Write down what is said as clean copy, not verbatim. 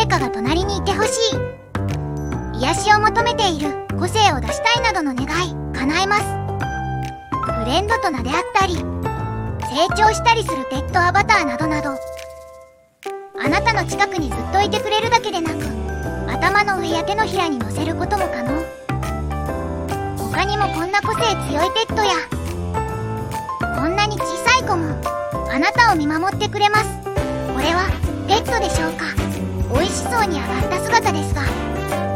誰かが隣にいてほしい、癒しを求めている、個性を出したいなどの願い叶えます。フレンドと名であったり、成長したりするペットアバターなどなど、あなたの近くにずっといてくれるだけでなく、頭の上や手のひらに乗せることも可能。他にもこんな個性強いペットや、こんなに小さい子もあなたを見守ってくれます。これはペットでしょうか。美味しそうに揚がった姿ですが、